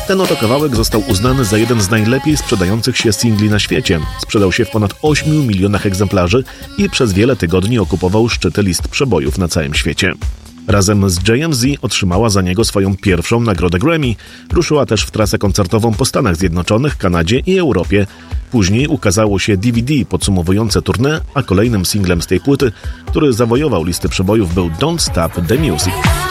Ten oto kawałek został uznany za jeden z najlepiej sprzedających się singli na świecie. Sprzedał się w ponad 8 milionach egzemplarzy i przez wiele tygodni okupował szczyty list przebojów na całym świecie. Razem z JMZ otrzymała za niego swoją pierwszą nagrodę Grammy. Ruszyła też w trasę koncertową po Stanach Zjednoczonych, Kanadzie i Europie. Później ukazało się DVD podsumowujące tournée, a kolejnym singlem z tej płyty, który zawojował listy przebojów, był Don't Stop the Music.